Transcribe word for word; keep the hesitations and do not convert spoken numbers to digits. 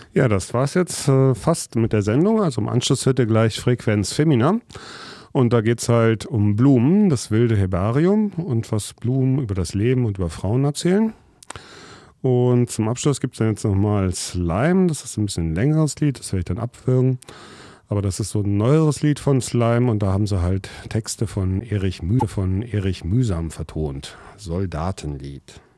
Ja, das war's jetzt äh, fast mit der Sendung. Also im Anschluss hört ihr gleich Frequenz Femina. Und da geht's halt um Blumen, das wilde Herbarium und was Blumen über das Leben und über Frauen erzählen. Und zum Abschluss gibt's dann jetzt nochmal Slime. Das ist ein bisschen ein längeres Lied, das werde ich dann abwürgen. Aber das ist so ein neueres Lied von Slime und da haben sie halt Texte von Erich, Müh von Erich Mühsam vertont. Soldatenlied.